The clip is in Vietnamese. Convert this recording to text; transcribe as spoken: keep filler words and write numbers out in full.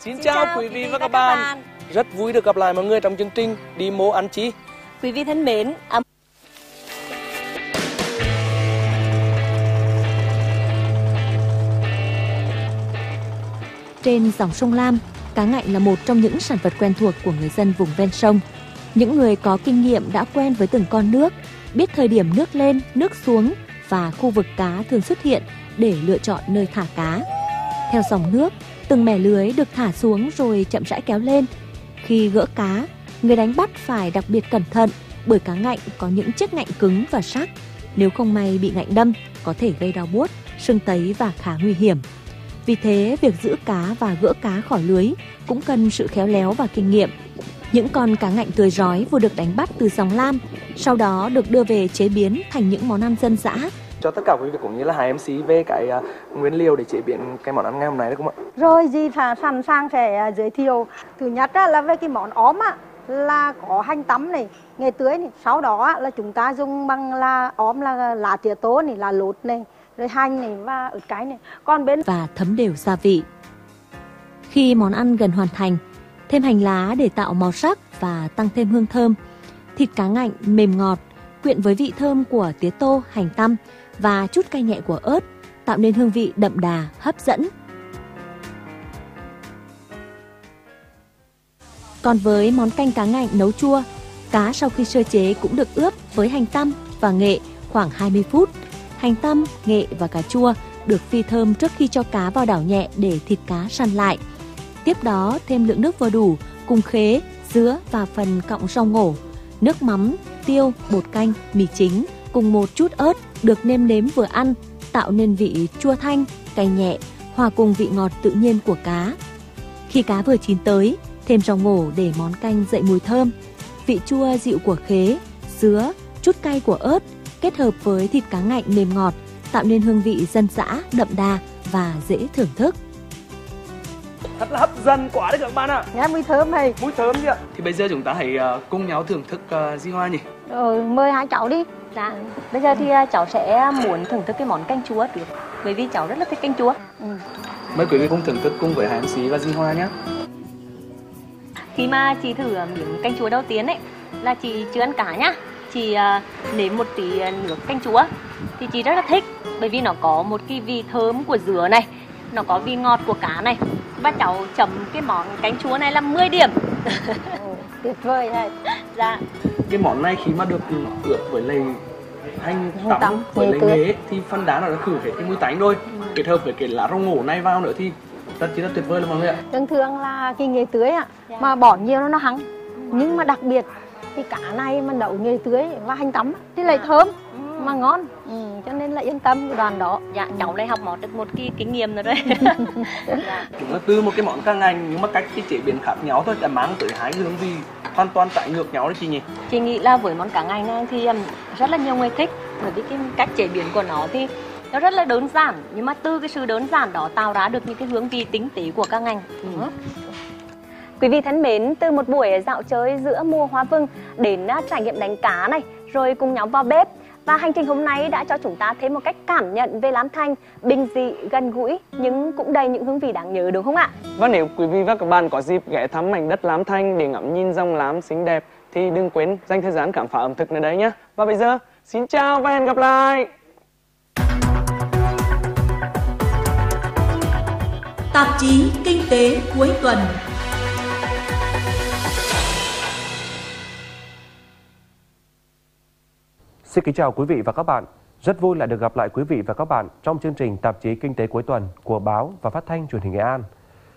Xin, Xin chào, chào quý vị và các bạn. bạn. Rất vui được gặp lại mọi người trong chương trình Đi Mô Ăn Chi. Quý vị thân mến, um... trên dòng sông Lam, cá ngạnh là một trong những sản vật quen thuộc của người dân vùng ven sông. Những người có kinh nghiệm đã quen với từng con nước, biết thời điểm nước lên, nước xuống và khu vực cá thường xuất hiện để lựa chọn nơi thả cá. Theo dòng nước, từng mẻ lưới được thả xuống rồi chậm rãi kéo lên. Khi gỡ cá, người đánh bắt phải đặc biệt cẩn thận bởi cá ngạnh có những chiếc ngạnh cứng và sắc. Nếu không may bị ngạnh đâm, có thể gây đau buốt, sưng tấy và khá nguy hiểm. Vì thế, việc giữ cá và gỡ cá khỏi lưới cũng cần sự khéo léo và kinh nghiệm. Những con cá ngạnh tươi rói vừa được đánh bắt từ dòng Lam, sau đó được đưa về chế biến thành những món ăn dân dã. Cho tất cả quý vị cũng như là hai em xê về cái uh, nguyên liệu để chế biến cái món ăn ngày hôm nay được không ạ? Rồi gì phải sẵn sàng sẽ giới thiệu. Thứ nhất là về cái món óm á, là có hành tắm này, nghệ tưới này. Sau đó là chúng ta dùng bằng là óm là lá tía tô này, là lốt này, rồi hành này và ớt cái này. Còn bên và thấm đều gia vị. Khi món ăn gần hoàn thành, thêm hành lá để tạo màu sắc và tăng thêm hương thơm. Thịt cá ngạnh mềm ngọt, quyện với vị thơm của tía tô, hành tăm và chút cay nhẹ của ớt, tạo nên hương vị đậm đà, hấp dẫn. Còn với món canh cá ngạnh nấu chua, cá sau khi sơ chế cũng được ướp với hành tăm và nghệ khoảng hai mươi phút. Hành tăm, nghệ và cà chua được phi thơm trước khi cho cá vào đảo nhẹ để thịt cá săn lại. Tiếp đó thêm lượng nước vừa đủ cùng khế, dứa và phần cọng rau ngổ, nước mắm, tiêu, bột canh, mì chính cùng một chút ớt được nêm nếm vừa ăn, tạo nên vị chua thanh, cay nhẹ, hòa cùng vị ngọt tự nhiên của cá. Khi cá vừa chín tới, thêm rau ngổ để món canh dậy mùi thơm, vị chua dịu của khế, dứa, chút cay của ớt kết hợp với thịt cá ngạnh mềm ngọt, tạo nên hương vị dân dã, đậm đà và dễ thưởng thức. Thật là hấp dẫn quá đấy các bạn ạ. Nghe mùi thơm này. Mùi thơm gì ạ? Thì bây giờ chúng ta hãy uh, cùng nhau thưởng thức uh, Di Hoa nhỉ? Ờ, mời hai cháu đi. Dạ. Bây giờ thì uh, cháu sẽ muốn thưởng thức cái món canh chúa trước, bởi vì cháu rất là thích canh chúa. Ừ. Mời quý vị cùng thưởng thức cùng với hai em xê và Di Hoa nhé. Khi mà chị thử miếng canh chúa đầu tiên ấy, là chị chưa ăn cá nhá. Chị uh, nếm một tí nước canh chúa thì chị rất là thích, bởi vì nó có một cái vị thơm của dứa này, nó có vị ngọt của cá này, và cháu chấm cái món canh chúa này là mười điểm. Ồ, tuyệt vời này. Dạ. Cái món này khi mà được ướp với lại hành tắm, tắm với lại nghệ thì phần đá nó đã khử hết cái mùi tanh rồi. Ừ. Kết hợp với cái lá rau ngổ này vào nữa thì rất chỉ là tuyệt vời là mọi người ạ. Thường thường là cái nghệ tưới ạ, dạ. Mà bỏ nhiều nó nó hăng, nhưng mà đặc biệt cái cá này mà nấu nghệ tưới và hành tắm thì lại thơm ừ. mà ngon, ừ, cho nên là yên tâm cái đoàn đó. Dạ, cháu lại học món được một cái kinh nghiệm rồi đấy. Dạ. Chúng là từ một cái món cá ngạnh nhưng mà cách cái chế biến khác nhau thôi, đã mang tới hai cái hương vị hoàn toàn trái ngược nhau đấy chị nhỉ? Chị nghĩ là với món cá ngạnh này thì rất là nhiều người thích, bởi vì cái cách chế biến của nó thì nó rất là đơn giản, nhưng mà từ cái sự đơn giản đó tạo ra được những cái hương vị tinh tế của cá ngạnh. Ừ. Quý vị thân mến, từ một buổi dạo chơi giữa mùa hoa vừng đến trải nghiệm đánh cá này, rồi cùng nhóm vào bếp, và hành trình hôm nay đã cho chúng ta thêm một cách cảm nhận về Lam Thanh, bình dị, gần gũi, nhưng cũng đầy những hương vị đáng nhớ, đúng không ạ? Và nếu quý vị và các bạn có dịp ghé thăm mảnh đất Lam Thanh để ngắm nhìn dòng Lam xinh đẹp thì đừng quên dành thời gian khám phá ẩm thực nơi đây nhé. Và bây giờ, xin chào và hẹn gặp lại! Tạp chí Kinh tế cuối tuần. Xin kính chào quý vị và các bạn. Rất vui lại được gặp lại quý vị và các bạn trong chương trình Tạp chí Kinh tế cuối tuần của báo và phát thanh Truyền hình Nghệ An.